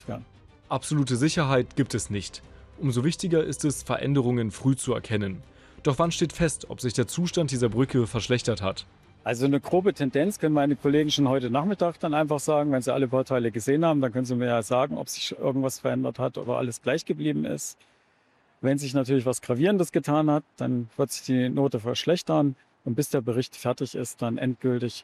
Ja. Absolute Sicherheit gibt es nicht. Umso wichtiger ist es, Veränderungen früh zu erkennen. Doch wann steht fest, ob sich der Zustand dieser Brücke verschlechtert hat? Also eine grobe Tendenz können meine Kollegen schon heute Nachmittag dann einfach sagen, wenn sie alle Bauteile gesehen haben, dann können sie mir ja sagen, ob sich irgendwas verändert hat oder alles gleich geblieben ist. Wenn sich natürlich was Gravierendes getan hat, dann wird sich die Note verschlechtern und bis der Bericht fertig ist, dann endgültig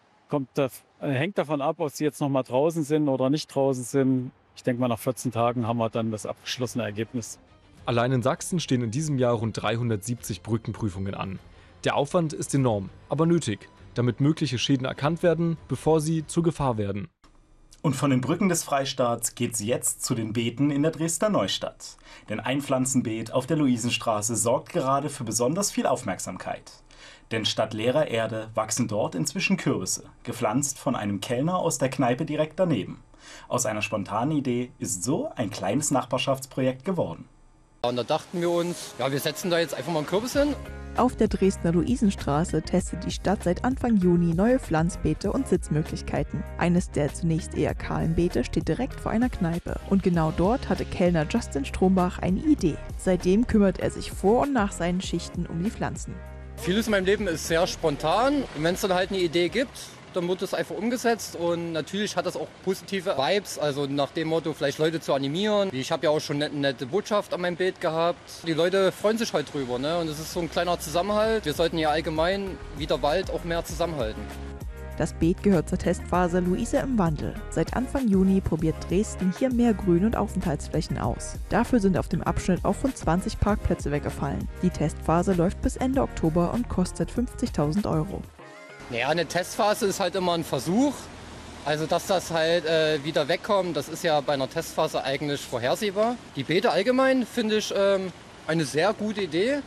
hängt davon ab, ob sie jetzt noch mal draußen sind oder nicht draußen sind. Ich denke mal, nach 14 Tagen haben wir dann das abgeschlossene Ergebnis. Allein in Sachsen stehen in diesem Jahr rund 370 Brückenprüfungen an. Der Aufwand ist enorm, aber nötig, damit mögliche Schäden erkannt werden, bevor sie zur Gefahr werden. Und von den Brücken des Freistaats geht's jetzt zu den Beeten in der Dresdner Neustadt. Denn ein Pflanzenbeet auf der Luisenstraße sorgt gerade für besonders viel Aufmerksamkeit. Denn statt leerer Erde wachsen dort inzwischen Kürbisse, gepflanzt von einem Kellner aus der Kneipe direkt daneben. Aus einer spontanen Idee ist so ein kleines Nachbarschaftsprojekt geworden. Und da dachten wir uns, ja, wir setzen da jetzt einfach mal einen Kürbis hin. Auf der Dresdner Luisenstraße testet die Stadt seit Anfang Juni neue Pflanzbeete und Sitzmöglichkeiten. Eines der zunächst eher kahlen Beete steht direkt vor einer Kneipe. Und genau dort hatte Kellner Justin Strombach eine Idee. Seitdem kümmert er sich vor und nach seinen Schichten um die Pflanzen. Vieles in meinem Leben ist sehr spontan. Und wenn es dann halt eine Idee gibt, dann wird das einfach umgesetzt und natürlich hat das auch positive Vibes, also nach dem Motto, vielleicht Leute zu animieren. Ich habe ja auch schon eine nette Botschaft an meinem Bild gehabt. Die Leute freuen sich halt drüber, ne? Und es ist so ein kleiner Zusammenhalt. Wir sollten ja allgemein wie der Wald auch mehr zusammenhalten. Das Beet gehört zur Testphase Luise im Wandel. Seit Anfang Juni probiert Dresden hier mehr Grün- und Aufenthaltsflächen aus. Dafür sind auf dem Abschnitt auch rund 20 Parkplätze weggefallen. Die Testphase läuft bis Ende Oktober und kostet 50.000 €. Naja, eine Testphase ist halt immer ein Versuch. Also dass das halt wieder wegkommt, das ist ja bei einer Testphase eigentlich vorhersehbar. Die Beete allgemein finde ich eine sehr gute Idee.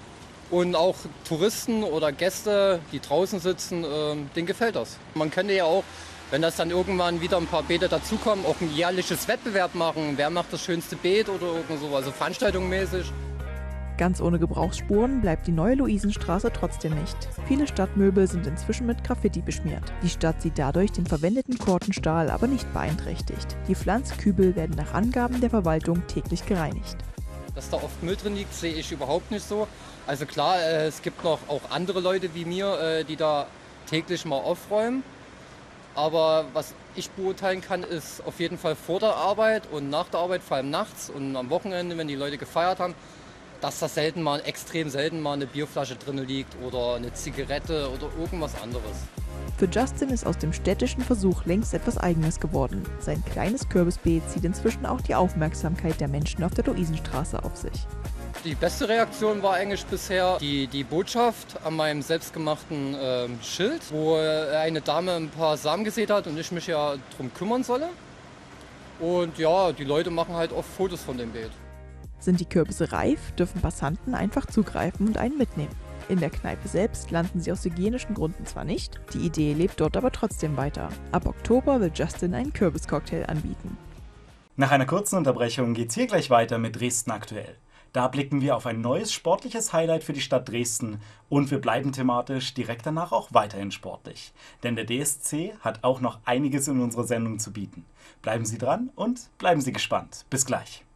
Und auch Touristen oder Gäste, die draußen sitzen, denen gefällt das. Man könnte ja auch, wenn das dann irgendwann wieder ein paar Beete dazukommen, auch ein jährliches Wettbewerb machen. Wer macht das schönste Beet oder irgend so, also veranstaltungsmäßig. Ganz ohne Gebrauchsspuren bleibt die neue Luisenstraße trotzdem nicht. Viele Stadtmöbel sind inzwischen mit Graffiti beschmiert. Die Stadt sieht dadurch den verwendeten Kortenstahl aber nicht beeinträchtigt. Die Pflanzkübel werden nach Angaben der Verwaltung täglich gereinigt. Dass da oft Müll drin liegt, sehe ich überhaupt nicht so. Also klar, es gibt noch auch andere Leute wie mir, die da täglich mal aufräumen. Aber was ich beurteilen kann, ist auf jeden Fall vor der Arbeit und nach der Arbeit, vor allem nachts und am Wochenende, wenn die Leute gefeiert haben, dass da extrem selten mal eine Bierflasche drin liegt oder eine Zigarette oder irgendwas anderes. Für Justin ist aus dem städtischen Versuch längst etwas Eigenes geworden. Sein kleines Kürbisbeet zieht inzwischen auch die Aufmerksamkeit der Menschen auf der Luisenstraße auf sich. Die beste Reaktion war eigentlich bisher die Botschaft an meinem selbstgemachten Schild, wo eine Dame ein paar Samen gesät hat und ich mich ja drum kümmern solle. Und ja, die Leute machen halt oft Fotos von dem Beet. Sind die Kürbisse reif, dürfen Passanten einfach zugreifen und einen mitnehmen. In der Kneipe selbst landen sie aus hygienischen Gründen zwar nicht, die Idee lebt dort aber trotzdem weiter. Ab Oktober will Justin einen Kürbiscocktail anbieten. Nach einer kurzen Unterbrechung geht's hier gleich weiter mit Dresden aktuell. Da blicken wir auf ein neues sportliches Highlight für die Stadt Dresden und wir bleiben thematisch direkt danach auch weiterhin sportlich. Denn der DSC hat auch noch einiges in unserer Sendung zu bieten. Bleiben Sie dran und bleiben Sie gespannt. Bis gleich.